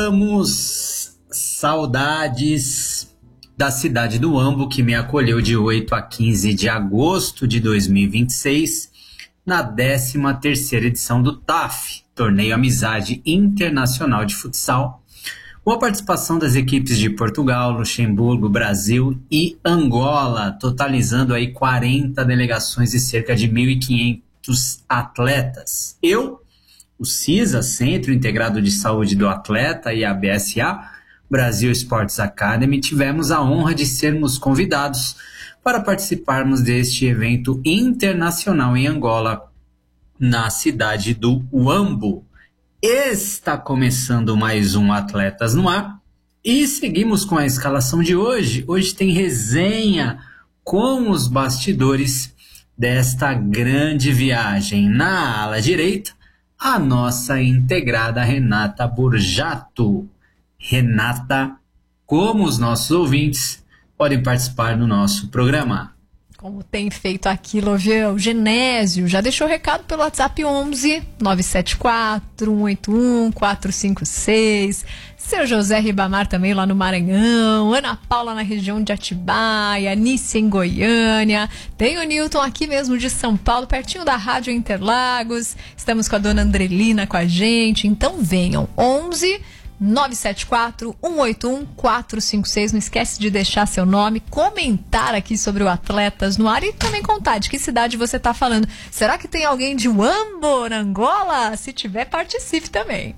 Saudades da cidade do Uambo, que me acolheu de 8 a 15 de agosto de 2026, na 13ª edição do TAF, Torneio Amizade Internacional de Futsal, com a participação das equipes de Portugal, Luxemburgo, Brasil e Angola, totalizando aí 40 delegações e cerca de 1.500 atletas. Eu, o CISA, Centro Integrado de Saúde do Atleta, e a BSA, Brasil Sports Academy, tivemos a honra de sermos convidados para participarmos deste evento internacional em Angola, na cidade do Uambo. Está começando mais um Atletas no Ar e seguimos com a escalação de hoje. Hoje tem resenha com os bastidores desta grande viagem. Na ala direita, a nossa integrada Renata Borjato. Renata, como os nossos ouvintes podem participar do nosso programa? Como tem feito aqui, Lovião, Genésio já deixou recado pelo WhatsApp 11 974 181 456. Seu José Ribamar também lá no Maranhão, Ana Paula na região de Atibaia, Nícia em Goiânia, tem o Newton aqui mesmo de São Paulo, pertinho da Rádio Interlagos. Estamos com a dona Andrelina com a gente, então venham, 11 974 181 456. Não esquece de deixar seu nome, comentar aqui sobre o Atletas no Ar e também contar de que cidade você está falando. Será que tem alguém de Uambo, na Angola? Se tiver, participe também.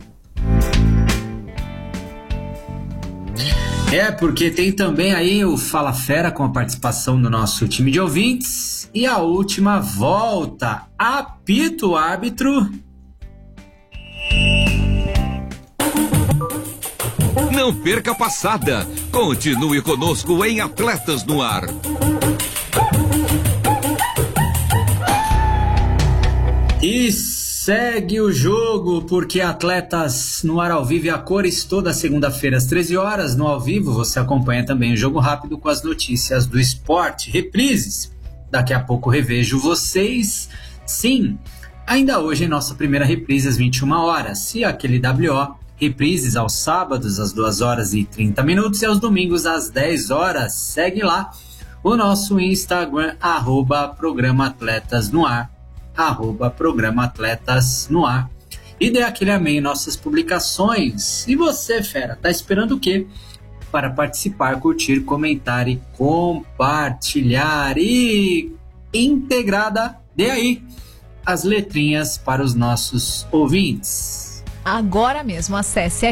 Porque tem também aí o Fala Fera com a participação do nosso time de ouvintes. E a última volta, apita o árbitro. Não perca a passada. Continue conosco em Atletas no Ar. E segue o jogo, porque Atletas no Ar ao vivo e a cores toda segunda-feira às 13 horas. No ao vivo você acompanha também o Jogo Rápido com as notícias do esporte. Reprises. Daqui a pouco revejo vocês. Sim, ainda hoje em nossa primeira reprise às 21 horas. E aquele WO. Reprises aos sábados às 2 horas e 30 minutos e aos domingos às 10 horas. Segue lá o nosso Instagram, @Programa Atletas no Ar, @Programa Atletas no Ar. E dê aquele amém em nossas publicações. E você, fera, tá esperando o quê? Para participar, curtir, comentar e compartilhar. E integrada, dê aí as letrinhas para os nossos ouvintes. Agora mesmo, acesse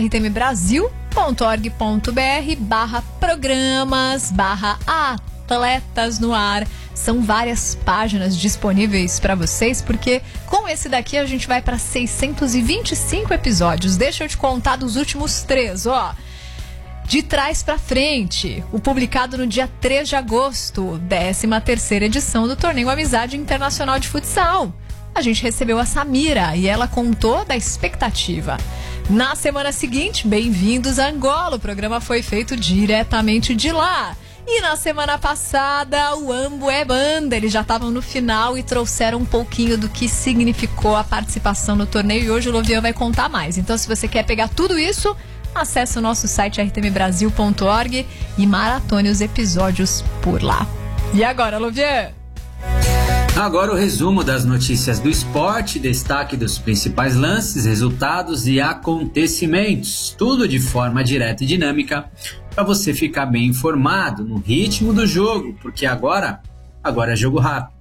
rtmbrasil.org.br/programas/Atletas no Ar. São várias páginas disponíveis para vocês, porque com esse daqui a gente vai para 625 episódios. Deixa eu te contar dos últimos 3, ó. De trás para frente, o publicado no dia 3 de agosto, 13ª edição do Torneio Amizade Internacional de Futsal. A gente recebeu a Samira e ela contou da expectativa. Na semana seguinte, bem-vindos a Angola, o programa foi feito diretamente de lá. E na semana passada, o Uambo é banda, eles já estavam no final e trouxeram um pouquinho do que significou a participação no torneio. E hoje o Lovian vai contar mais. Então, se você quer pegar tudo isso, acesse o nosso site rtmbrasil.org e maratone os episódios por lá. E agora, Lovian? Agora o resumo das notícias do esporte, destaque dos principais lances, resultados e acontecimentos. Tudo de forma direta e dinâmica para você ficar bem informado no ritmo do jogo, porque agora é jogo rápido.